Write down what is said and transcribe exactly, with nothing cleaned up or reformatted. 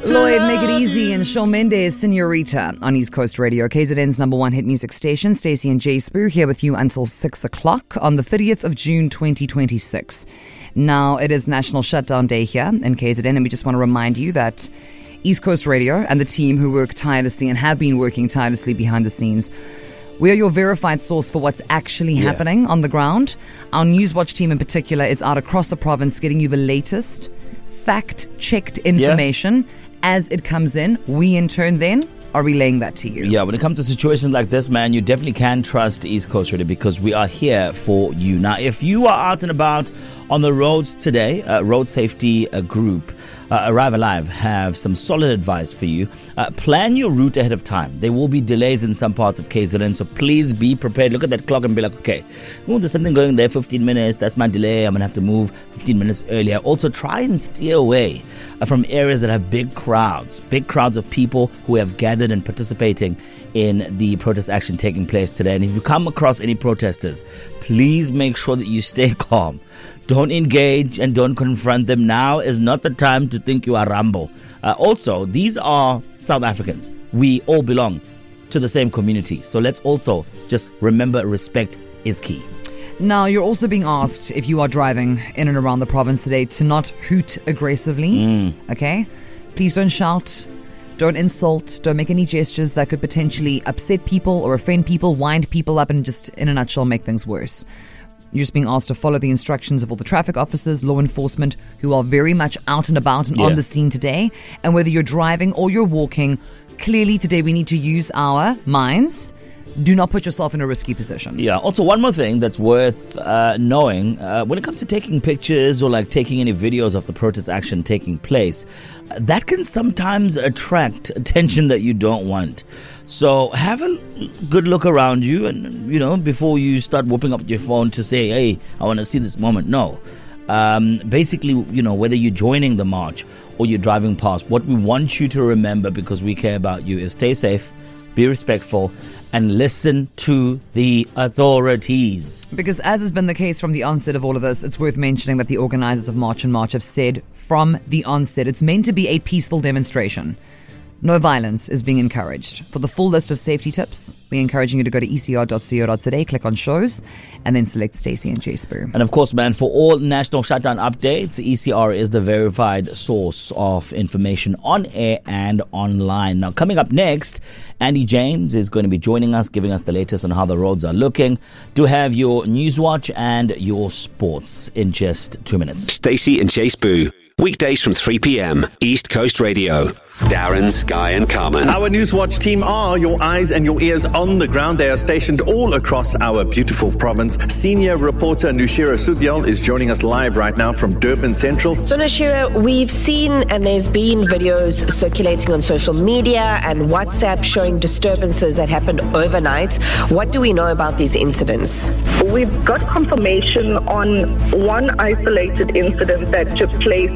Lloyd, Make It Easy, and Shawn Mendes, Senorita on East Coast Radio, K Z N's number one hit music station. Stacey and Jay Spoo here with you until six o'clock on the thirtieth of June twenty twenty-six. Now, it is National Shutdown Day here in K Z N, and we just want to remind you that East Coast Radio and the team who work tirelessly and have been working tirelessly behind the scenes, we are your verified source for what's actually yeah. happening on the ground. Our Newswatch team in particular is out across the province getting you the latest fact-checked information yeah. as it comes in. We in turn then are relaying that to you. Yeah, when it comes to situations like this, man, you definitely can trust East Coast Radio because we are here for you. Now, if you are out and about on the roads today, uh, Road Safety uh, Group, uh, Arrive Alive, have some solid advice for you. Uh, plan your route ahead of time. There will be delays in some parts of K Z N, so please be prepared. Look at that clock and be like, okay, oh, there's something going there, fifteen minutes. That's my delay. I'm going to have to move fifteen minutes earlier. Also, try and steer away uh, from areas that have big crowds, big crowds of people who have gathered and participating in the protest action taking place today. And if you come across any protesters, please make sure that you stay calm. Don't engage and don't confront them. Now is not the time to think you are Rambo. Uh, also, these are South Africans. We all belong to the same community. So let's also just remember respect is key. Now, you're also being asked, if you are driving in and around the province today, to not hoot aggressively. Mm. Okay? Please don't shout. Don't insult. Don't make any gestures that could potentially upset people or offend people, wind people up, and just, in a nutshell, make things worse. You're just being asked to follow the instructions of all the traffic officers, law enforcement, who are very much out and about and yeah. on the scene today. And whether you're driving or you're walking, clearly today we need to use our minds. Do not put yourself in a risky position. Yeah. Also, one more thing that's worth uh, knowing, uh, when it comes to taking pictures or like taking any videos of the protest action taking place, uh, that can sometimes attract attention that you don't want. So have a good look around you and, you know, before you start whooping up your phone to say, hey, I want to see this moment. No. Um, basically, you know, whether you're joining the march or you're driving past, what we want you to remember, because we care about you, is stay safe, be respectful, and listen to the authorities. Because as has been the case from the onset of all of this, it's worth mentioning that the organisers of March and March have said from the onset it's meant to be a peaceful demonstration. No violence is being encouraged. For the full list of safety tips, we're encouraging you to go to e c r dot co dot za, click on shows, and then select Stacey and Jay Spoo. And of course, man, for all national shutdown updates, E C R is the verified source of information on air and online. Now, coming up next, Andy James is going to be joining us, giving us the latest on how the roads are looking. Do have your Newswatch and your sports in just two minutes. Stacey and Jay Spoo. Weekdays from three p.m. East Coast Radio. Darren, Sky and Carmen. Our Newswatch team are your eyes and your ears on the ground. They are stationed all across our beautiful province. Senior reporter Nushira Sudhyal is joining us live right now from Durban Central. So Nushira, we've seen and there's been videos circulating on social media and WhatsApp showing disturbances that happened overnight. What do we know about these incidents? We've got confirmation on one isolated incident that took place